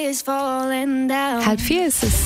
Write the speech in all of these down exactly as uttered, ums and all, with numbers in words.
Halb vier ist es.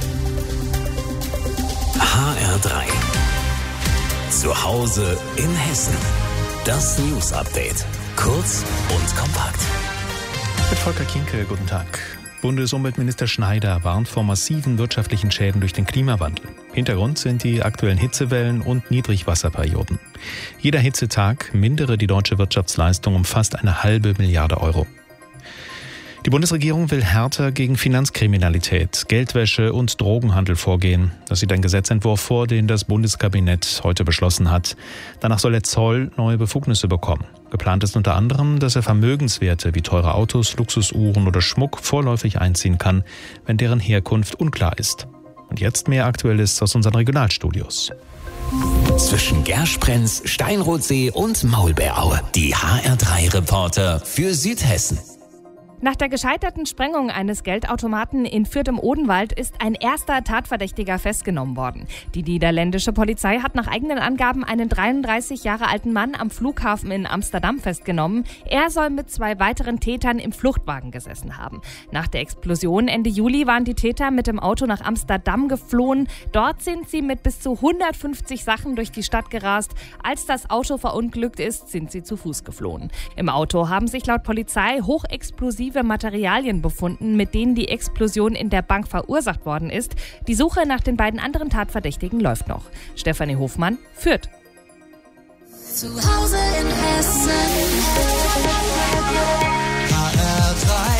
H R drei. Zu Hause in Hessen. Das News Update. Kurz und kompakt. Mit Volker Kienke, guten Tag. Bundesumweltminister Schneider warnt vor massiven wirtschaftlichen Schäden durch den Klimawandel. Hintergrund sind die aktuellen Hitzewellen und Niedrigwasserperioden. Jeder Hitzetag mindere die deutsche Wirtschaftsleistung um fast eine halbe Milliarde Euro. Die Bundesregierung will härter gegen Finanzkriminalität, Geldwäsche und Drogenhandel vorgehen. Das sieht ein Gesetzentwurf vor, den das Bundeskabinett heute beschlossen hat. Danach soll der Zoll neue Befugnisse bekommen. Geplant ist unter anderem, dass er Vermögenswerte wie teure Autos, Luxusuhren oder Schmuck vorläufig einziehen kann, wenn deren Herkunft unklar ist. Und jetzt mehr Aktuelles aus unseren Regionalstudios. Zwischen Gersprenz, Steinrotsee und Maulbeeraue. Die H R drei Reporter für Südhessen. Nach der gescheiterten Sprengung eines Geldautomaten in Fürth im Odenwald ist ein erster Tatverdächtiger festgenommen worden. Die niederländische Polizei hat nach eigenen Angaben einen dreiunddreißig Jahre alten Mann am Flughafen in Amsterdam festgenommen. Er soll mit zwei weiteren Tätern im Fluchtwagen gesessen haben. Nach der Explosion Ende Juli waren die Täter mit dem Auto nach Amsterdam geflohen. Dort sind sie mit bis zu hundertfünfzig Sachen durch die Stadt gerast. Als das Auto verunglückt ist, sind sie zu Fuß geflohen. Im Auto haben sich laut Polizei hochexplosive Materialien befunden, mit denen die Explosion in der Bank verursacht worden ist. Die Suche nach den beiden anderen Tatverdächtigen läuft noch. Stefanie Hofmann, Fürth. Zu Hause in Hessen. H R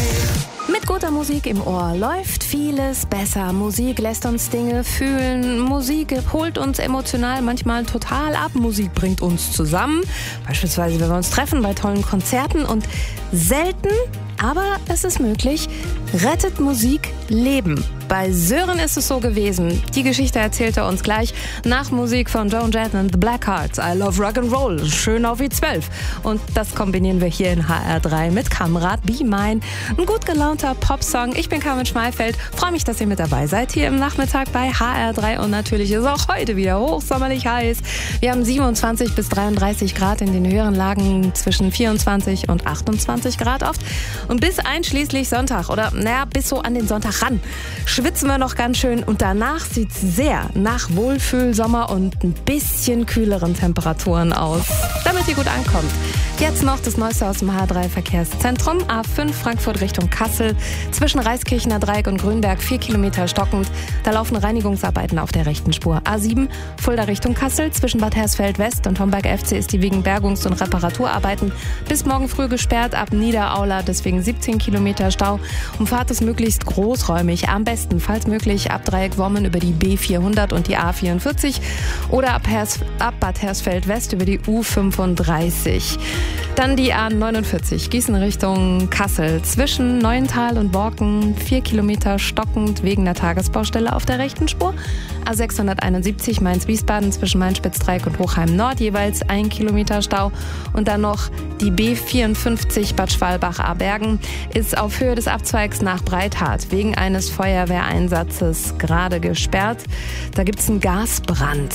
drei. Mit guter Musik im Ohr läuft vieles besser. Musik lässt uns Dinge fühlen. Musik holt uns emotional manchmal total ab. Musik bringt uns zusammen. Beispielsweise, wenn wir uns treffen bei tollen Konzerten. Und selten, aber es ist möglich, rettet Musik Leben. Bei Sören ist es so gewesen. Die Geschichte erzählt er uns gleich nach Musik von Joan Jett and the Blackhearts. I love Rock'n'Roll, schön auf I zwölf. Und das kombinieren wir hier in H R drei mit Kamerad Be Mine. Ein gut gelaunter Popsong. Ich bin Carmen Schmeifeld. Freue mich, dass ihr mit dabei seid hier im Nachmittag bei H R drei. Und natürlich ist auch heute wieder hochsommerlich heiß. Wir haben siebenundzwanzig bis dreiunddreißig Grad in den höheren Lagen, zwischen vierundzwanzig und achtundzwanzig Grad oft. Und bis einschließlich Sonntag oder naja, bis so an den Sonntag ran, schwitzen wir noch ganz schön und danach sieht es sehr nach Wohlfühlsommer und ein bisschen kühleren Temperaturen aus, damit ihr gut ankommt. Jetzt noch das Neueste aus dem H drei Verkehrszentrum. A fünf Frankfurt Richtung Kassel. Zwischen Reiskirchener Dreieck und Grünberg vier Kilometer stockend. Da laufen Reinigungsarbeiten auf der rechten Spur. A sieben Fulda Richtung Kassel. Zwischen Bad Hersfeld West und Homberg F C ist die wegen Bergungs- und Reparaturarbeiten bis morgen früh gesperrt. Ab Niederaula deswegen siebzehn Kilometer Stau. Umfahrt ist möglichst großräumig. Am besten, falls möglich, ab Dreieck Wommen über die B vierhundert und die A vierundvierzig oder ab, Hers- ab Bad Hersfeld West über die U fünfunddreißig. Dann die A neunundvierzig, Gießen Richtung Kassel. Zwischen Neuental und Borken vier Kilometer stockend wegen der Tagesbaustelle auf der rechten Spur. A sechshunderteinundsiebzig Mainz-Wiesbaden zwischen Main-Spitz-Dreieck und Hochheim Nord jeweils ein Kilometer Stau. Und dann noch die B vierundfünfzig Bad Schwalbach-Abergen ist auf Höhe des Abzweigs nach Breithart wegen eines Feuerwehreinsatzes gerade gesperrt. Da gibt es einen Gasbrand.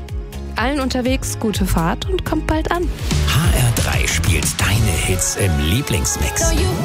Allen unterwegs gute Fahrt und kommt bald an. H R drei spielt deine Hits im Lieblingsmix.